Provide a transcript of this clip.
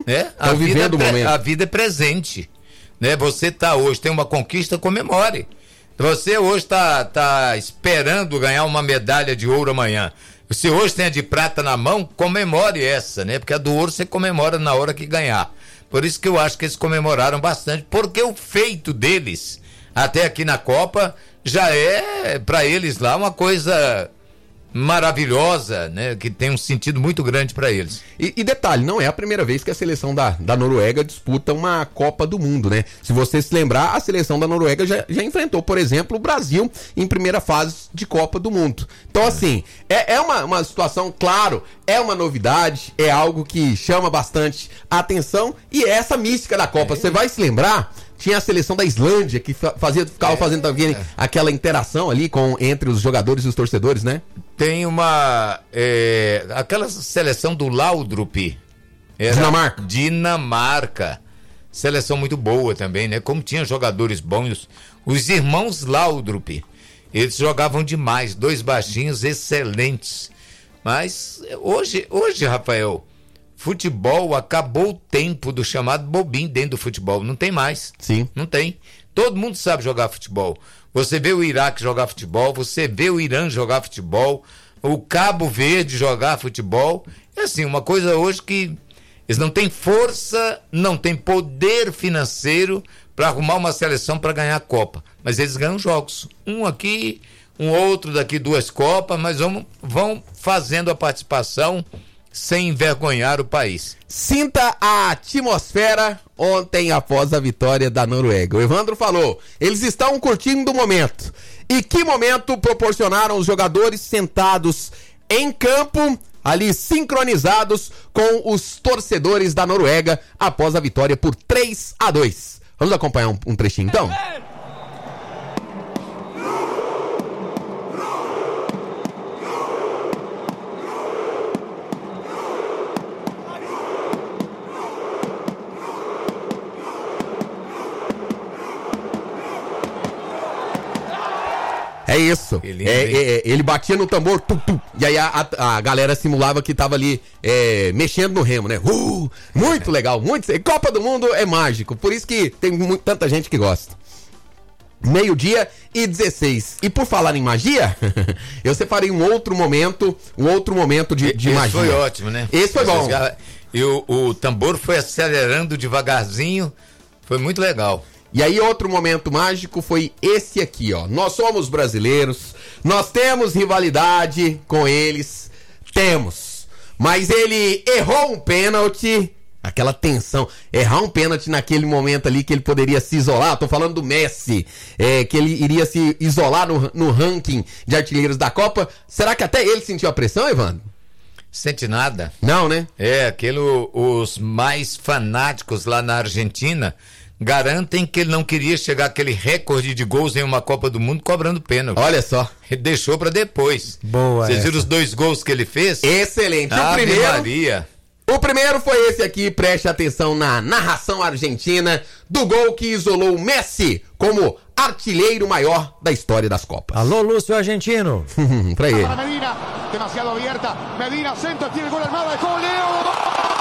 Estão vivendo o momento. A vida é presente, né? Você hoje, tem uma conquista, comemore. Você hoje tá esperando ganhar uma medalha de ouro amanhã. Se hoje tem a de prata na mão, comemore essa, né? Porque a do ouro você comemora na hora que ganhar. Por isso que eu acho que eles comemoraram bastante, porque o feito deles, até aqui na Copa, já é, para eles lá, uma coisa maravilhosa, né? Que tem um sentido muito grande para eles. E detalhe, não é a primeira vez que a seleção da Noruega disputa uma Copa do Mundo, né? Se você se lembrar, a seleção da Noruega já enfrentou, por exemplo, o Brasil em primeira fase de Copa do Mundo. Então, assim, é uma situação, claro, é uma novidade, é algo que chama bastante a atenção, e é essa mística da Copa. Você vai se lembrar, tinha a seleção da Islândia que ficava fazendo também aquela interação ali entre os jogadores e os torcedores, né? Tem aquela seleção do Laudrup. Dinamarca. Seleção muito boa também, né? Como tinha jogadores bons. Os irmãos Laudrup, eles jogavam demais. 2 baixinhos excelentes. Mas hoje, Rafael, futebol, acabou o tempo do chamado bobinho dentro do futebol. Não tem mais. Sim. Não tem. Todo mundo sabe jogar futebol. Você vê o Iraque jogar futebol, você vê o Irã jogar futebol, o Cabo Verde jogar futebol. É assim, uma coisa hoje que eles não têm força, não têm poder financeiro para arrumar uma seleção para ganhar a Copa. Mas eles ganham jogos. Um aqui, um outro daqui, 2 Copas, mas vão fazendo a participação sem envergonhar o país. Sinta a atmosfera ontem após a vitória da Noruega. O Evandro falou, eles estão curtindo o momento. E que momento proporcionaram os jogadores sentados em campo, ali sincronizados com os torcedores da Noruega após a vitória por 3-2. Vamos acompanhar um trechinho então? É isso. Ele batia no tambor, e aí a galera simulava que tava ali mexendo no remo, né? Muito legal, muito. Copa do Mundo é mágico, por isso que tem tanta gente que gosta. 12:16. E por falar em magia, eu separei um outro momento de magia. Esse foi ótimo, né? Esse foi bom. E o tambor foi acelerando devagarzinho, foi muito legal. E aí outro momento mágico foi esse aqui, ó. Nós somos brasileiros, nós temos rivalidade com eles, mas ele errou um pênalti, aquela tensão, errar um pênalti naquele momento ali que ele poderia se isolar, tô falando do Messi, que ele iria se isolar no ranking de artilheiros da Copa. Será que até ele sentiu a pressão, Evandro? Sente nada. Não, né? Os mais fanáticos lá na Argentina garantem que ele não queria chegar àquele recorde de gols em uma Copa do Mundo cobrando pênalti. Olha só. Ele deixou pra depois. Boa. Vocês viram os 2 gols que ele fez? Excelente. O primeiro foi esse aqui, preste atenção na narração argentina do gol que isolou o Messi como artilheiro maior da história das Copas. Alô, Lúcio Argentino. Pra ele. Para Medina, demasiado abierta. Medina, centro, tiene el gol armado, dejó Leo.